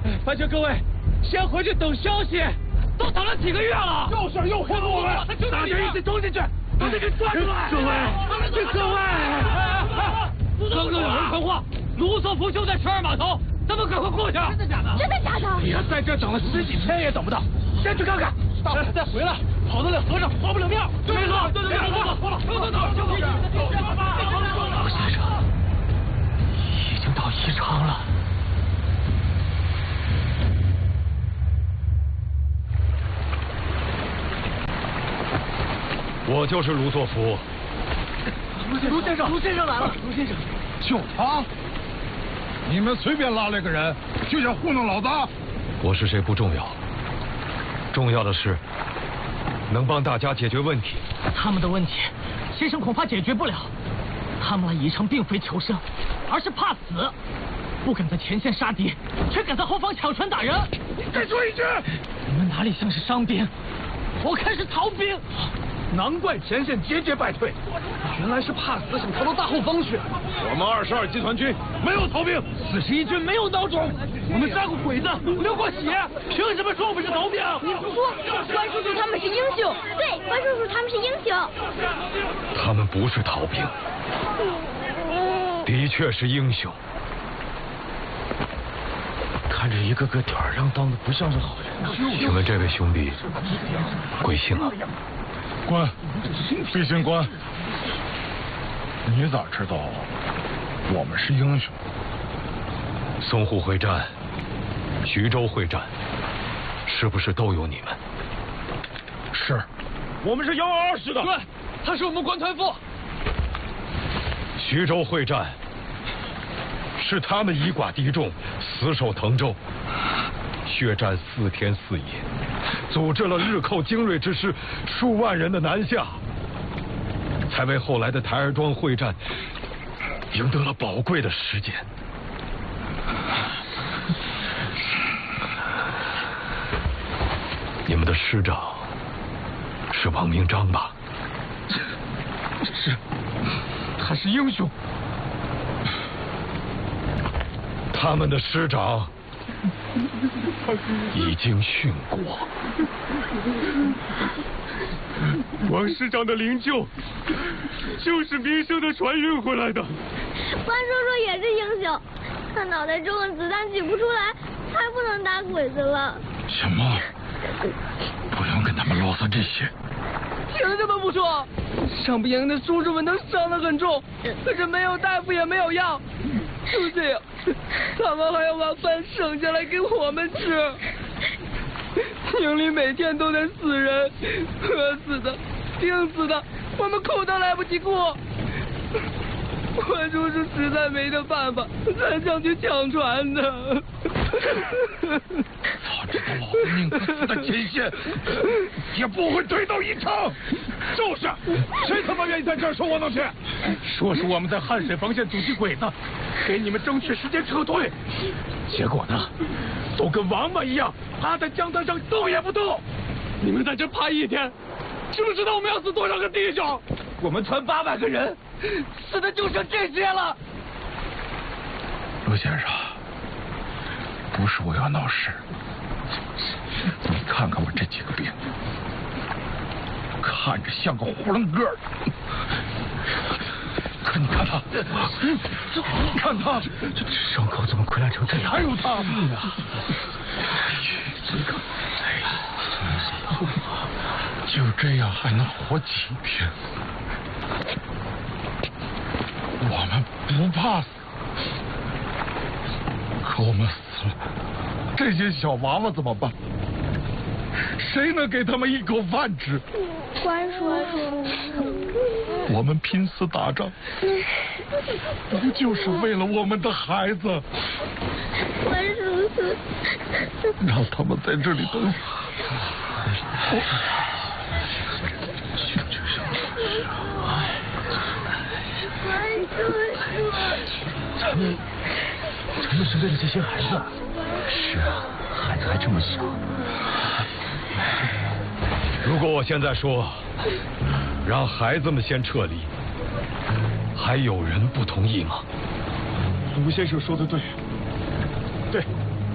烦请各位先回去等消息，都等了几个月了。 就是又骗我们， 大家一起冲进去，把这个抓出来！各位，刚刚有人传话，卢瑟福就在12码头，咱们赶快过去。真的假的？ 真的假的？ 你呀，在这等了10几天也等不到，先去看看。大伙再回来，跑得了和尚跑不了庙。没错，对，走了。 卢先生已经到宜昌了。 我就是卢作孚。 卢先生来了。卢先生， 就他？你们随便拉来个人就想糊弄老子？ 我是谁不重要，重要的是能帮大家解决问题。 他们的问题，先生恐怕解决不了。他们来宜昌并非求生，而是怕死，不敢在前线杀敌，却敢在后方抢船打人。 再说一句， 你们哪里像是伤兵？我看是逃兵。 难怪前线节节败退，原来是怕死，想逃到大后方去。 我们22集团军没有逃兵 ，41军没有孬种，我们杀过鬼子，流过血，凭什么说我们是逃兵？ 你胡说！关叔叔他们是英雄，对，关叔叔他们是英雄。 他们不是逃兵，的确是英雄。 看着一个个吊儿郎当的，不像是好人。 请问这位兄弟贵姓啊？ 官，飞行官，你咋知道我们是英雄？ 淞沪会战、徐州会战，是不是都有你们？ 是， 我们是122师的。对，他是我们关团副。 徐州会战是他们以寡敌众，死守滕州，血战4天4夜。组织了日寇精锐之师数万人的南下，才为后来的台儿庄会战赢得了宝贵的时间。你们的师长是王明章吧？ 是，他是英雄。 他们的师长已经殉国。 王师长的灵柩就是民生的船运回来的。 关叔叔也是英雄，他脑袋中的子弹挤不出来，才不能打鬼子了。 行吗？不用跟他们啰嗦这些。 凭什么不说？伤不营的叔叔们都伤得很重，可是没有大夫也没有药，就这样，他们还要把饭省下来给我们吃。营里每天都在死人，饿死的，病死的，我们口都来不及过。关叔叔实在没得办法，才想去抢船的。 早知道老子宁可死在前线，也不会退到宜昌。就是，谁他妈愿意在这儿说窝囊气？ 说是我们在汉水防线阻击鬼子，给你们争取时间撤退。结果呢，都跟王八一样，趴在江滩上动也不动。你们在这趴1天，知不知道我们要死多少个弟兄？我们团800个人，死的就剩这些了。 陆先生，不是我要闹事，你看看我这几个病，看着像个囫囵个儿，可你看他，看他， 这伤口怎么溃烂成这样？ 还有他，就这样还能活几天？我们不怕死，可我们死了，这些小娃娃怎么办？谁能给他们一口饭吃？ 关叔叔， 我们拼死打仗，不就是为了我们的孩子？ 关叔叔， 让他们在这里等死。 咱们是为了这些孩子。 是啊， 孩子还这么小。 如果我现在说让孩子们先撤离，还有人不同意吗？ 卢先生说的对。